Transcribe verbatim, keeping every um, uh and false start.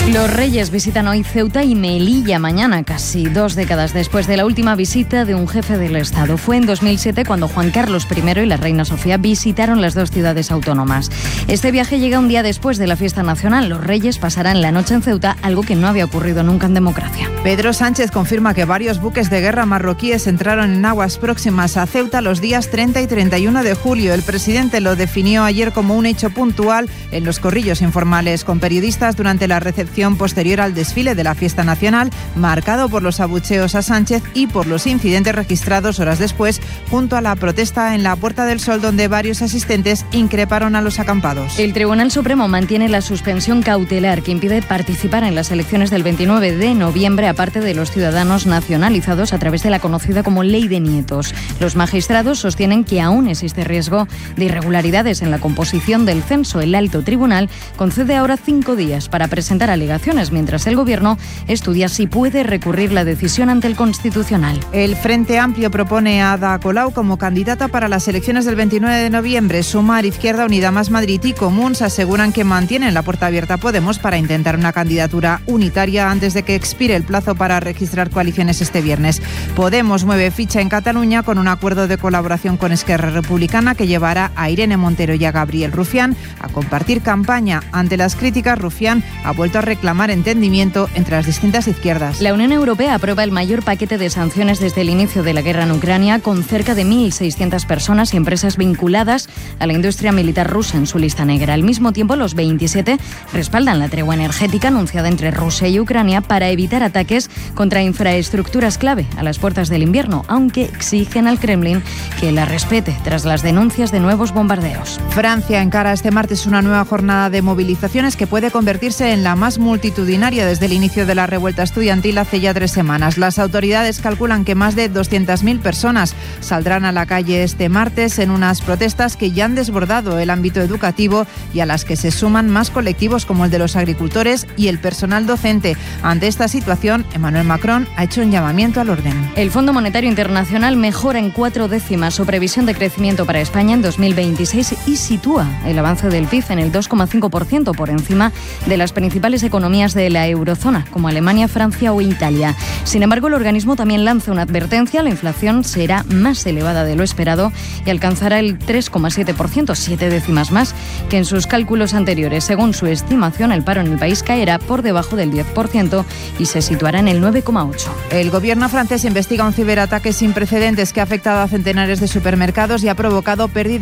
Los Reyes visitan hoy Ceuta y Melilla mañana, casi dos décadas después de la última visita de un jefe del Estado. Fue en dos mil siete cuando Juan Carlos primero y la reina Sofía visitaron las dos ciudades autónomas. Este viaje llega un día después de la fiesta nacional. Los Reyes pasarán la noche en Ceuta, algo que no había ocurrido nunca en democracia. Pedro Sánchez confirma que varios buques de guerra marroquíes entraron en aguas próximas a Ceuta los días treinta y treinta y uno de julio. El presidente lo definió ayer como un hecho puntual en los corrillos informales con periodistas durante la recepción posterior al desfile de la fiesta nacional, marcado por los abucheos a Sánchez y por los incidentes registrados horas después junto a la protesta en la Puerta del Sol, donde varios asistentes increparon a los acampados. El Tribunal Supremo mantiene la suspensión cautelar que impide participar en las elecciones del veintinueve de noviembre, aparte de los ciudadanos nacionalizados a través de la conocida como Ley de Nietos. Los magistrados sostienen que aún existe riesgo de irregularidades en la composición del censo. El Alto Tribunal concede ahora cinco días para presentar alegaciones, mientras el Gobierno estudia si puede recurrir la decisión ante el Constitucional. El Frente Amplio propone a Ada Colau como candidata para las elecciones del veintinueve de noviembre. Sumar, Izquierda Unida, Más Madrid y Comuns aseguran que mantienen la puerta abierta a Podemos para intentar una candidatura unitaria antes de que expire el plazo para registrar coaliciones este viernes. Podemos mueve ficha en Cataluña con un acuerdo de colaboración con Esquerra Republicana que llevará a Irene Montero y a Gabriel Rufián a compartir campaña. Ante las críticas, Rufián ha vuelto a reclamar entendimiento entre las distintas izquierdas. La Unión Europea aprueba el mayor paquete de sanciones desde el inicio de la guerra en Ucrania, con cerca de mil seiscientas personas y empresas vinculadas a la industria militar rusa en su lista negra. Al mismo tiempo, los veintisiete respaldan la tregua energética anunciada entre Rusia y Ucrania para evitar ataques contra infraestructuras clave a las puertas del invierno, aunque exigen al Kremlin que la respete tras las denuncias de nuevos bombardeos. Francia encara este martes una nueva jornada de movilizaciones que puede convertirse en la más multitudinaria desde el inicio de la revuelta estudiantil hace ya tres semanas. Las autoridades calculan que más de doscientas mil personas saldrán a la calle este martes en unas protestas que ya han desbordado el ámbito educativo y a las que se suman más colectivos como el de los agricultores y el personal docente. Ante esta situación, Emmanuel Macron ha hecho un llamamiento al orden. El Fondo Monetario Internacional mejora en cuatro décimas su previsión de crecimiento para España en dos mil veintiséis y sitúa el avance del P I B en el dos coma cinco por ciento por encima de las principales economías de la eurozona, como Alemania, Francia o Italia. Sin embargo, el organismo también lanza una advertencia: la inflación será más elevada de lo esperado y alcanzará el tres coma siete por ciento, siete décimas más que en sus cálculos anteriores. Según su estimación, el paro en el país caerá por debajo del diez por ciento y se situará en el nueve coma ocho por ciento. El gobierno francés investiga un ciberataque sin precedentes que ha afectado a centenares de supermercados y ha provocado pérdidas